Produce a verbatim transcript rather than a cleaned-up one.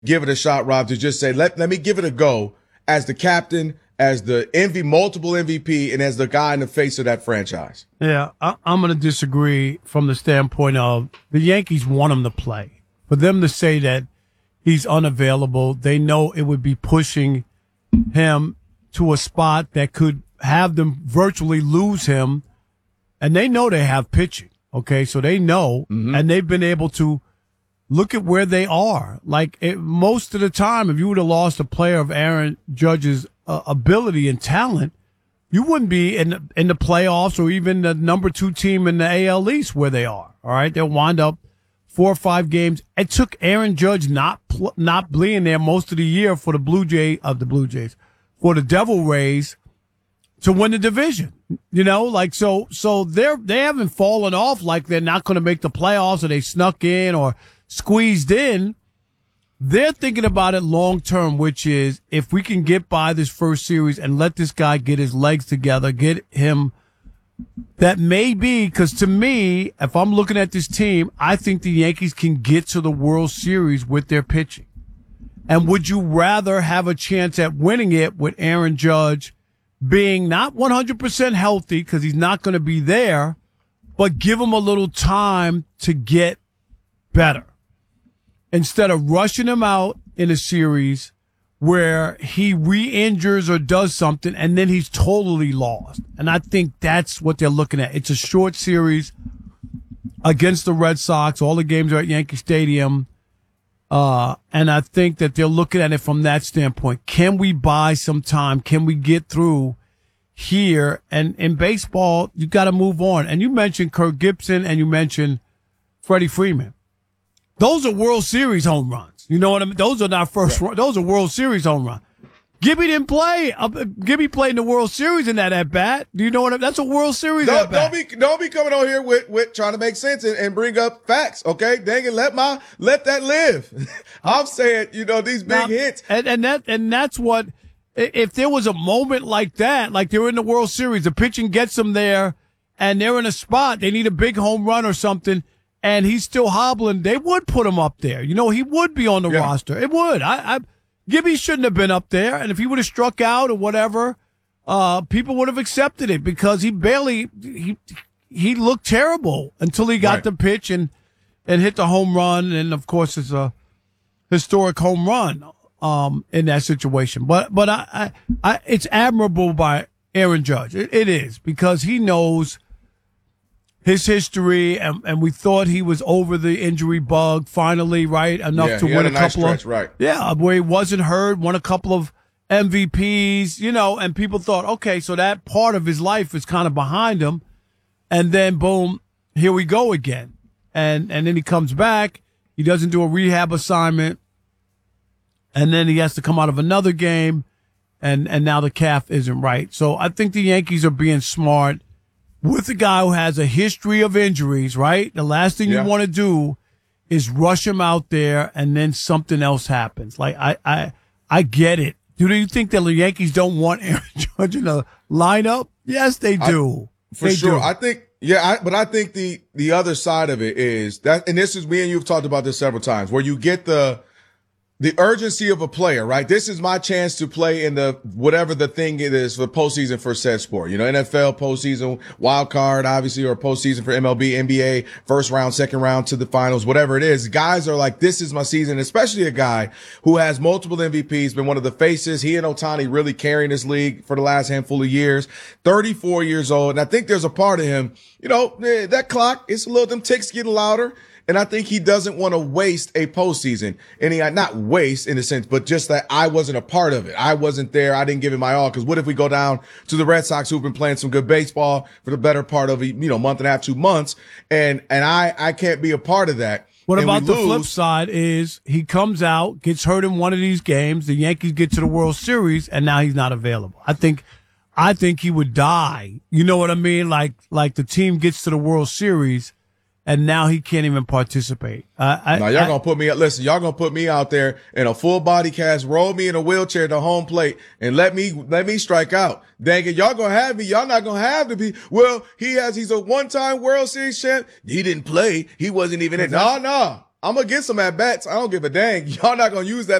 give it a shot, Rob, to just say, let, let me give it a go as the captain, as the M V, multiple M V P, and as the guy in the face of that franchise? Yeah, I, I'm going to disagree from the standpoint of the Yankees want him to play. For them to say that he's unavailable, they know it would be pushing him to a spot that could have them virtually lose him. And they know they have pitching, okay? So they know, mm-hmm. and they've been able to look at where they are. Like, it, most of the time, if you would have lost a player of Aaron Judge's uh, ability and talent, you wouldn't be in the, in the playoffs or even the number two team in the A L East where they are. All right, they'll wind up four or five games. It took Aaron Judge not pl- not being there most of the year for the Blue Jay of the Blue Jays for the Devil Rays to win the division. You know, like so so they're they haven't fallen off like they're not going to make the playoffs or they snuck in or squeezed in. They're thinking about it long term, which is if we can get by this first series and let this guy get his legs together, get him, that may be, because to me, if I'm looking at this team, I think the Yankees can get to the World Series with their pitching. And would you rather have a chance at winning it with Aaron Judge being not one hundred percent healthy because he's not going to be there, but give him a little time to get better? Instead of rushing him out in a series where he re-injures or does something and then he's totally lost. And I think that's what they're looking at. It's a short series against the Red Sox. All the games are at Yankee Stadium. Uh, and I think that they're looking at it from that standpoint. Can we buy some time? Can we get through here? And in baseball, you got to move on. And you mentioned Kirk Gibson and you mentioned Freddie Freeman. Those are World Series home runs. You know what I mean? Those are not first. Right. Those are World Series home runs. Gibby didn't play. Uh, Gibby played in the World Series in that at bat. Do you know what I mean? That's a World Series don't, at bat. Don't be don't be coming on here with, with trying to make sense and, and bring up facts. Okay, dang it, let my let that live. I'm saying, you know, these big now, hits, and and that and that's what. If there was a moment like that, like they're in the World Series, the pitching gets them there, and they're in a spot they need a big home run or something. And he's still hobbling, they would put him up there. You know, he would be on the yeah. roster. It would. I, I, Gibby shouldn't have been up there. And if he would have struck out or whatever, uh, people would have accepted it because he barely, he, he looked terrible until he got right. the pitch and, and hit the home run. And of course, it's a historic home run, um, in that situation. But, but I, I, I it's admirable by Aaron Judge. It, it is because he knows his history, and, and we thought he was over the injury bug finally, right? Enough yeah, to win a, a nice couple stretch, of, right. yeah, where he wasn't hurt, won a couple of M V Ps, you know, and people thought, okay, so that part of his life is kind of behind him, and then boom, here we go again, and and then he comes back, he doesn't do a rehab assignment, and then he has to come out of another game, and and now the calf isn't right. So I think the Yankees are being smart with a guy who has a history of injuries, right? The last thing yeah. you want to do is rush him out there and then something else happens. Like, I, I, I get it. Do you think that the Yankees don't want Aaron Judge in the lineup? Yes, they do. I, for they sure. Do. I think, yeah, I, but I think the, the other side of it is that, and this is me and you've talked about this several times, where you get the, the urgency of a player, right? This is my chance to play in the, whatever the thing it is for postseason for said sport. You know, N F L postseason, wild card, obviously, or postseason for M L B, N B A, first round, second round to the finals, whatever it is. Guys are like, this is my season, especially a guy who has multiple M V Ps, been one of the faces. He and Ohtani really carrying this league for the last handful of years, thirty-four years old. And I think there's a part of him, you know, that clock, it's a little, them ticks getting louder. And I think he doesn't want to waste a postseason. And he, not waste in a sense, but just that I wasn't a part of it. I wasn't there. I didn't give it my all. Because what if we go down to the Red Sox, who've been playing some good baseball for the better part of, you know, month and a half, two months. And, and I, I can't be a part of that. What about the flip side is he comes out, gets hurt in one of these games. The Yankees get to the World Series and now he's not available. I think, I think he would die. You know what I mean? Like, like the team gets to the World Series and now he can't even participate. Uh, I, now y'all I, gonna put me. Listen, y'all gonna put me out there in a full body cast, roll me in a wheelchair to home plate, and let me let me strike out. Dang it, y'all gonna have me. Y'all not gonna have to be. Well, he has. He's a one time World Series champ. He didn't play. He wasn't even in. No, no. I'm gonna get some at bats. I don't give a dang. Y'all not gonna use that